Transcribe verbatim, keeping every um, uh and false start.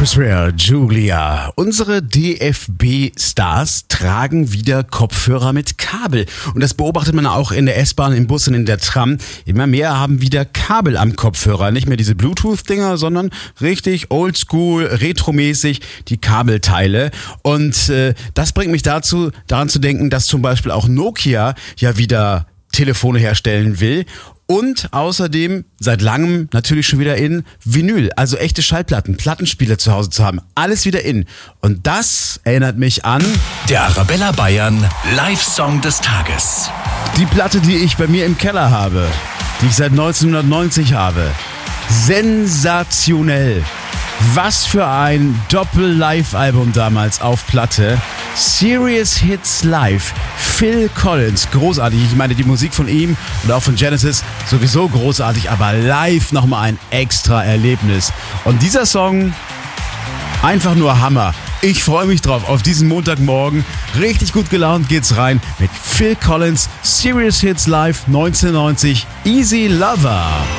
Israel, Julia. Unsere D F B-Stars tragen wieder Kopfhörer mit Kabel. Und das beobachtet man auch in der S-Bahn, im Bus und in der Tram. Immer mehr haben wieder Kabel am Kopfhörer. Nicht mehr diese Bluetooth-Dinger, sondern richtig oldschool, retromäßig die Kabelteile. Und äh, das bringt mich dazu, daran zu denken, dass zum Beispiel auch Nokia ja wieder Telefone herstellen will. Und außerdem seit langem natürlich schon wieder in Vinyl, also echte Schallplatten, Plattenspieler zu Hause zu haben. Alles wieder in. Und das erinnert mich an der Arabella Bayern Live-Song des Tages. Die Platte, die ich bei mir im Keller habe, die ich seit neunzehnhundertneunzig habe. Sensationell. Was für ein Doppel-Live-Album damals auf Platte. Serious Hits Live. Phil Collins, großartig. Ich meine, die Musik von ihm und auch von Genesis sowieso großartig, aber live nochmal ein extra Erlebnis. Und dieser Song, einfach nur Hammer. Ich freue mich drauf, auf diesen Montagmorgen. Richtig gut gelaunt geht's rein mit Phil Collins, Serious Hits Live neunzehnhundertneunzig, Easy Lover.